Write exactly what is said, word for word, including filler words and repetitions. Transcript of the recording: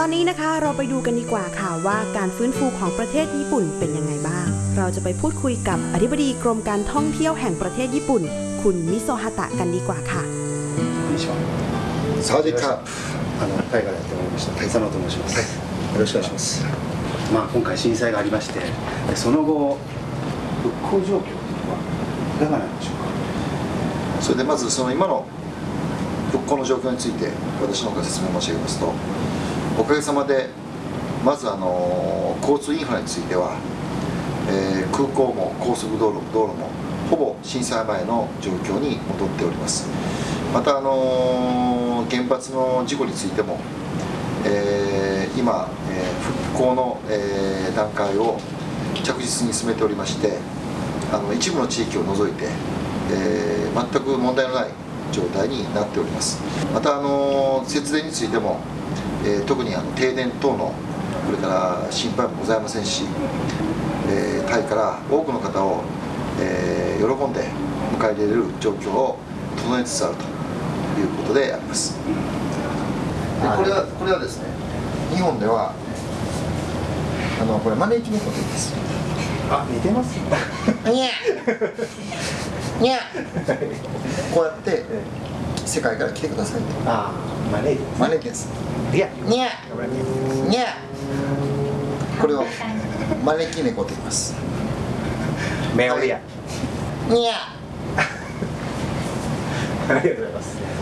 ตอนนี้นะคะเราไปดูกันดีกว่าค่ะว่าการฟื้นฟูของประเทศญี่ปุ่นเป็นยังไงบ้างเราจะไปพูดคุยกับอธิบดีกรมการท่องเที่ยวแห่งประเทศญี่ปุ่นคุณมิโซฮาตะกันดีกว่าค่ะสวัสดีครับあのタイからやってまいりました佐野と申します、はい、よろしくお願いしますまあ今回震災がありましてその後復興状況というのはいかがなんでしょうか。それでまずその今の復興の状況について私の方から説明申し上げますと、おかげさまでまずあの交通インフラについては、えー、空港も高速道路道路もほぼ震災前の状況に戻っております。またあの原発の事故についても、えー、今、えー、復興の、えー、段階を着実に進めておりまして、あの一部の地域を除いて、えー、全く問題のない状態になっております。またあの節電についても、えー、特にあの停電等のこれから心配もございませんし、えー、タイから多くの方を、えー、喜んで迎え入れる状況を整えつつあるということであります。でこれはこれはですね、日本ではあのこれ招き猫と言います。あ、似てますね。にゃにゃこうやって世界から来てくださいと。ああ、招いて招いてです。にゃにゃにゃこれを招き猫と言います。メオリアにゃありがとうございます。